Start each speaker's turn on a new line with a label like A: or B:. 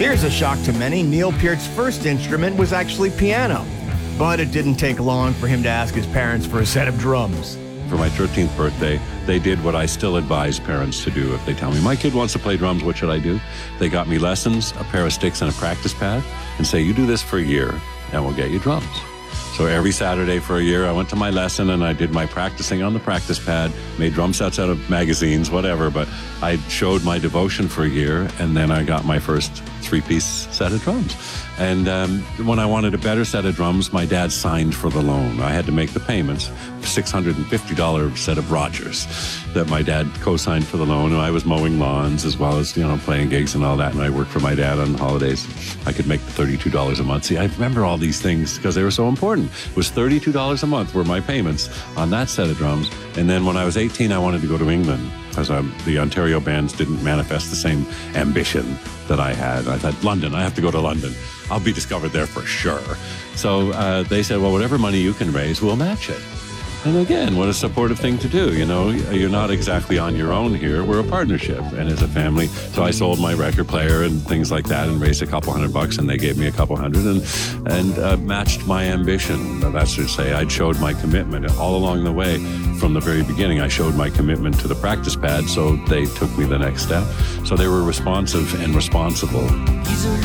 A: Here's a shock to many. Neil Peart's first instrument was actually piano. But it didn't take long for him to ask his parents for a set of drums.
B: For my 13th birthday, they did what I still advise parents to do. If they tell me, my kid wants to play drums, what should I do? They got me lessons, a pair of sticks, and a practice pad, and say, you do this for a year, and we'll get you drums. So every Saturday for a year, I went to my lesson and I did my practicing on the practice pad, made drum sets out of magazines, whatever, but I showed my devotion for a year, and then I got my first three-piece set of drums. And when I wanted a better set of drums, my dad signed for the loan. I had to make the payments, $650 set of Rogers that my dad co-signed for the loan. And I was mowing lawns as well as, playing gigs and all that. And I worked for my dad on holidays. I could make $32 a month. See, I remember all these things because they were so important. It was $32 a month were my payments on that set of drums. And then when I was 18, I wanted to go to England because the Ontario bands didn't manifest the same ambition that I had. I thought, London, I have to go to London. I'll be discovered there for sure. So they said, well, whatever money you can raise, we'll match it. And again, what a supportive thing to do. You're not exactly on your own here. We're a partnership and as a family. So I sold my record player and things like that and raised a couple $100 and they gave me a couple hundred and matched my ambition. That's to say, I'd showed my commitment all along the way. From the very beginning, I showed my commitment to the practice pad, so they took me the next step. So they were responsive and responsible.